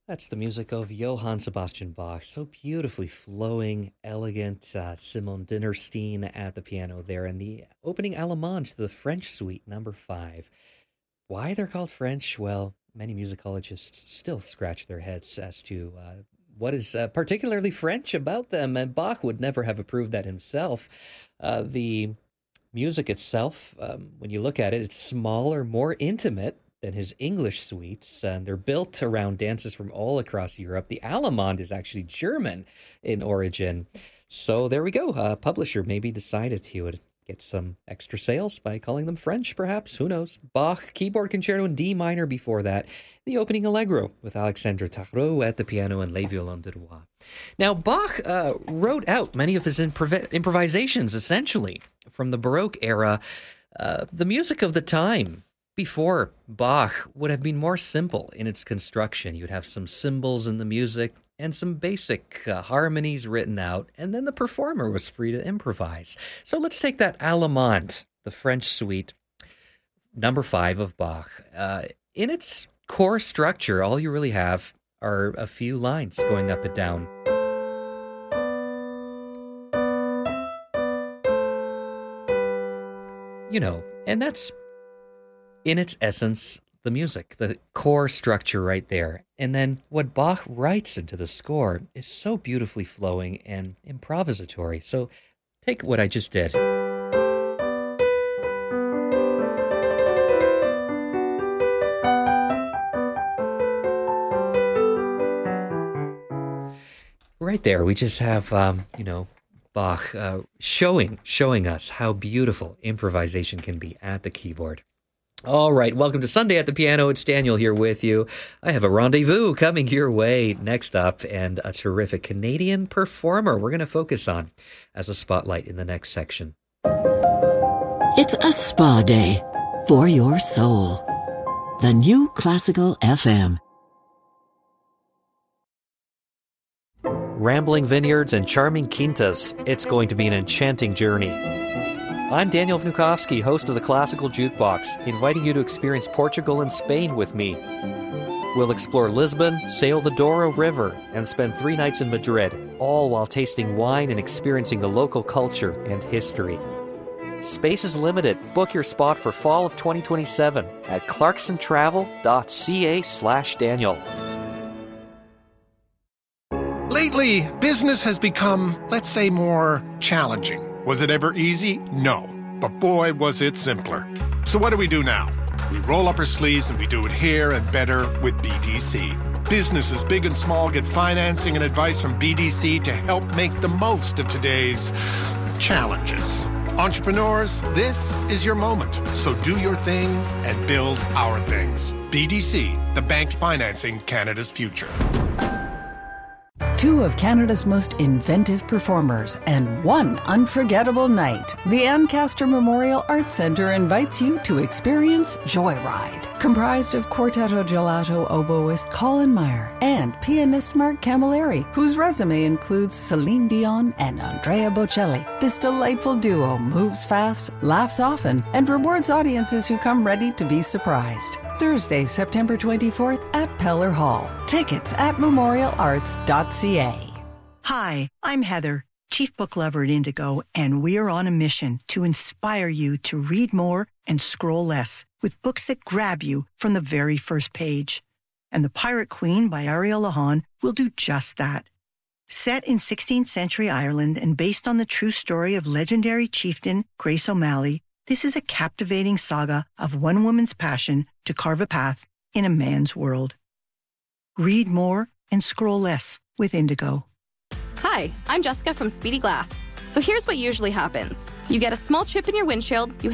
That's the music of Johann Sebastian Bach. So beautifully flowing, elegant. Simone Dinnerstein at the piano there, and the opening Allemande to the French Suite, number 5. Why they're called French? Well, many musicologists still scratch their heads as to what is particularly French about them, and Bach would never have approved that himself. The music itself, when you look at it, it's smaller, more intimate than his English suites, and they're built around dances from all across Europe. The Allemande is actually German in origin. So there we go. A publisher maybe decided he would get some extra sales by calling them French, perhaps. Who knows? Bach, keyboard concerto in D minor before that. The opening Allegro with Alexandre Tarot at the piano and Les Violons de Roi. Now, Bach wrote out many of his improvisations, essentially, from the Baroque era. The music of the time before Bach would have been more simple in its construction. You'd have some cymbals in the music and some basic harmonies written out, and then the performer was free to improvise. So let's take that Allemande, the French suite, number 5 of Bach. In its core structure, all you really have are a few lines going up and down. You know, and that's, in its essence, the music, the core structure right there. And then what Bach writes into the score is so beautifully flowing and improvisatory. So take what I just did. Right there, we just have, Bach showing us how beautiful improvisation can be at the keyboard. All right, welcome to Sunday at the Piano. It's Daniel here with you. I have a rendezvous coming your way next up, and a terrific Canadian performer we're going to focus on as a spotlight in the next section. It's a spa day for your soul. The new Classical FM. Rambling vineyards and charming quintas. It's going to be an enchanting journey. I'm Daniel Vnukovsky, host of the Classical Jukebox, inviting you to experience Portugal and Spain with me. We'll explore Lisbon, sail the Douro River, and spend 3 nights in Madrid, all while tasting wine and experiencing the local culture and history. Space is limited. Book your spot for fall of 2027 at clarksontravel.ca/Daniel. Lately, business has become, let's say, more challenging. Was it ever easy? No. But boy, was it simpler. So what do we do now? We roll up our sleeves and we do it here and better with BDC. Businesses big and small get financing and advice from BDC to help make the most of today's challenges. Entrepreneurs, this is your moment. So do your thing and build our things. BDC, the bank financing Canada's future. 2 of Canada's most inventive performers and 1 unforgettable night. The Ancaster Memorial Arts Centre invites you to experience Joyride. Comprised of Quartetto Gelato oboist Colin Meyer and pianist Mark Camilleri, whose resume includes Celine Dion and Andrea Bocelli. This delightful duo moves fast, laughs often, and rewards audiences who come ready to be surprised. Thursday, September 24th at Peller Hall. Tickets at memorialarts.ca. Hi, I'm Heather, Chief Book Lover at Indigo, and we're on a mission to inspire you to read more and scroll less with books that grab you from the very first page. And The Pirate Queen by Ariel Lahan will do just that. Set in 16th century Ireland and based on the true story of legendary chieftain Grace O'Malley, this is a captivating saga of one woman's passion to carve a path in a man's world. Read more and scroll less with Indigo. Hi, I'm Jessica from Speedy Glass. So here's what usually happens. You get a small chip in your windshield, you